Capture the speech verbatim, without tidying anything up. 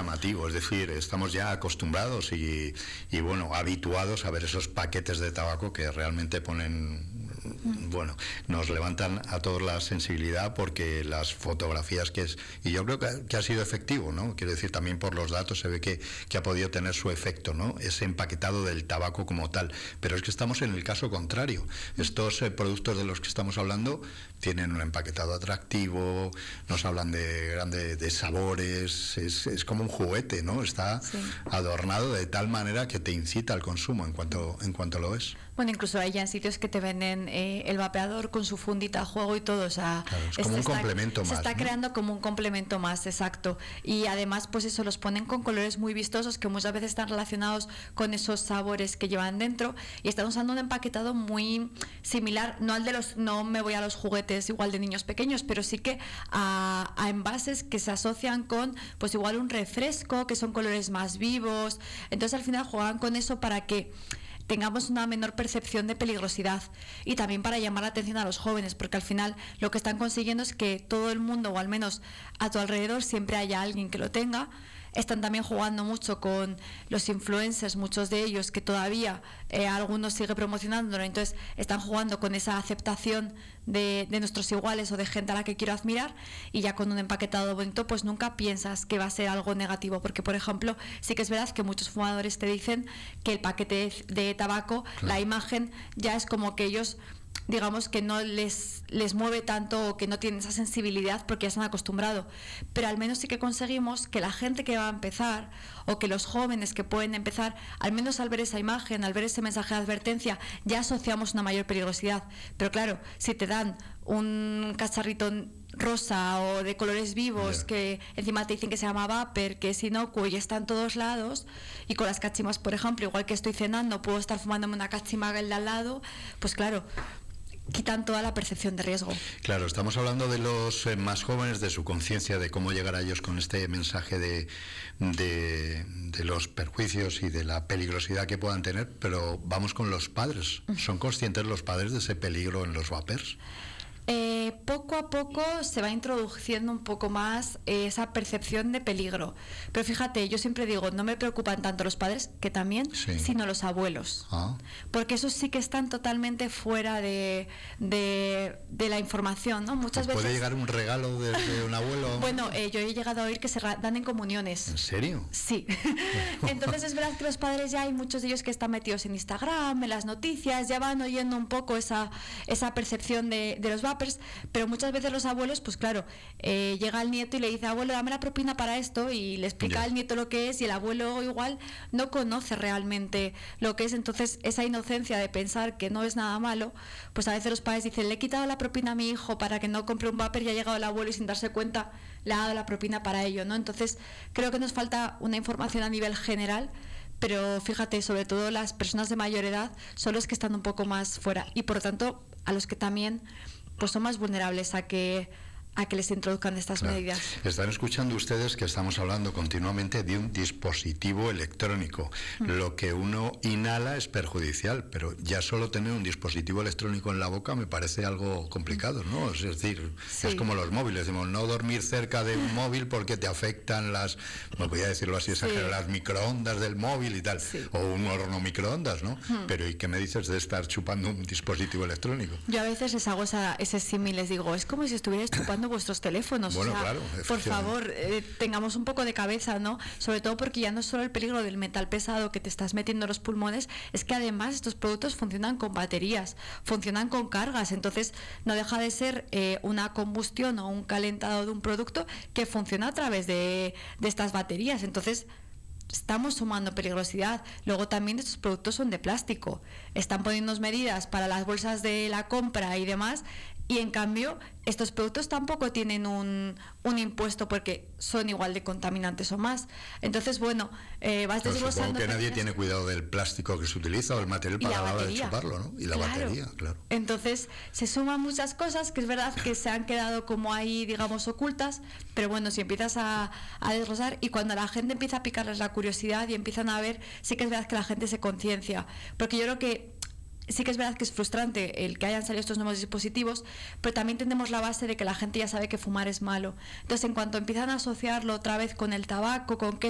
llamativo, es decir, estamos ya acostumbrados y, y bueno, habituados a ver esos paquetes de tabaco que realmente ponen, bueno, nos levantan a todos la sensibilidad porque las fotografías que es, y yo creo que, que ha sido efectivo, ¿no? Quiero decir, también por los datos se ve que, que ha podido tener su efecto, ¿no? Ese empaquetado del tabaco como tal, pero es que estamos en el caso contrario. Estos eh, productos de los que estamos hablando tienen un empaquetado atractivo, nos hablan de grande de sabores, es, es como un juguete, ¿no? Está sí. adornado de tal manera que te incita al consumo en cuanto en cuanto lo ves. Bueno, incluso hay ya sitios que te venden eh, el vapeador con su fundita a juego y todo, o sea, claro, es como un está, complemento se más. Se está ¿no? creando como un complemento más, exacto. Y además, pues eso, los ponen con colores muy vistosos que muchas veces están relacionados con esos sabores que llevan dentro y están usando un empaquetado muy similar, no al de los, no me voy a los juguetes igual de niños pequeños, pero sí que a, a envases que se asocian con, pues igual un refresco, que son colores más vivos. Entonces al final juegan con eso para que tengamos una menor percepción de peligrosidad y también para llamar la atención a los jóvenes, porque al final lo que están consiguiendo es que todo el mundo, o al menos a tu alrededor, siempre haya alguien que lo tenga. Están también jugando mucho con los influencers, muchos de ellos que todavía eh, algunos sigue promocionándolo, entonces están jugando con esa aceptación de, de nuestros iguales o de gente a la que quiero admirar, y ya con un empaquetado bonito pues nunca piensas que va a ser algo negativo, porque por ejemplo sí que es verdad que muchos fumadores te dicen que el paquete de, de tabaco, claro, la imagen ya es como que ellos, digamos que no les, les mueve tanto o que no tienen esa sensibilidad porque ya se han acostumbrado, pero al menos sí que conseguimos que la gente que va a empezar o que los jóvenes que pueden empezar, al menos al ver esa imagen, al ver ese mensaje de advertencia, ya asociamos una mayor peligrosidad. Pero claro, si te dan un cacharrito rosa o de colores vivos, yeah, que encima te dicen que se llama vapor, que es inocuo y está en todos lados, y con las cachimas, por ejemplo, igual que estoy cenando, puedo estar fumándome una cachima del de al lado, pues claro, quitan toda la percepción de riesgo. Claro, estamos hablando de los eh, más jóvenes, de su conciencia, de cómo llegar a ellos con este mensaje de, de, de los perjuicios y de la peligrosidad que puedan tener, pero vamos con los padres. ¿Son conscientes los padres de ese peligro en los vapers? Eh, poco a poco se va introduciendo un poco más eh, esa percepción de peligro, pero fíjate, yo siempre digo, no me preocupan tanto los padres, que también, sí, sino los abuelos, ah, porque esos sí que están totalmente fuera de, de, de la información, ¿no? Muchas veces ¿puede llegar un regalo de, de un abuelo? Bueno, eh, yo he llegado a oír que se dan en comuniones. ¿En serio? Sí. Entonces es verdad que los padres ya hay muchos de ellos que están metidos en Instagram, en las noticias, ya van oyendo un poco esa, esa percepción de, de los vapers, pero muchas veces los abuelos, pues claro, eh, llega el nieto y le dice, abuelo, dame la propina para esto, y le explica yeah. al nieto lo que es, y el abuelo igual no conoce realmente lo que es. Entonces esa inocencia de pensar que no es nada malo, pues a veces los padres dicen, le he quitado la propina a mi hijo para que no compre un vapor, y ha llegado el abuelo y sin darse cuenta le ha dado la propina para ello, ¿no? Entonces creo que nos falta una información a nivel general, pero fíjate, sobre todo las personas de mayor edad son los que están un poco más fuera, y por lo tanto a los que también pues son más vulnerables a que a que les introduzcan estas claro. medidas. Están escuchando ustedes que estamos hablando continuamente de un dispositivo electrónico. Mm. Lo que uno inhala es perjudicial, pero ya solo tener un dispositivo electrónico en la boca me parece algo complicado, ¿no? Es decir, sí. es como los móviles, decimos, no dormir cerca de un móvil porque te afectan las, no voy a decirlo así, sí. las microondas del móvil y tal, sí. o un horno microondas, ¿no? Mm. Pero ¿y qué me dices de estar chupando un dispositivo electrónico? Yo a veces les hago esa, ese símil, les digo, es como si estuvierais chupando vuestros teléfonos, bueno, o sea, claro, por favor, eh, tengamos un poco de cabeza, ¿no? Sobre todo porque ya no es solo el peligro del metal pesado que te estás metiendo en los pulmones, es que además estos productos funcionan con baterías, funcionan con cargas, entonces no deja de ser eh, una combustión o un calentado de un producto que funciona a través de, de estas baterías, entonces estamos sumando peligrosidad. Luego también estos productos son de plástico, están poniendo medidas para las bolsas de la compra y demás, y en cambio estos productos tampoco tienen un, un impuesto porque son igual de contaminantes o más. Entonces, bueno, eh, vas no, desglosando. Supongo que nadie tiene cuidado del plástico que se utiliza o el material para la hora de chuparlo, ¿no? Y la claro. batería, claro. Entonces, se suman muchas cosas que es verdad que se han quedado como ahí, digamos, ocultas, pero bueno, si empiezas a, a desglosar, y cuando la gente empieza a picarles la curiosidad y empiezan a ver, sí que es verdad que la gente se conciencia. Porque yo creo que sí que es verdad que es frustrante el que hayan salido estos nuevos dispositivos, pero también tenemos la base de que la gente ya sabe que fumar es malo. Entonces, en cuanto empiezan a asociarlo otra vez con el tabaco, con que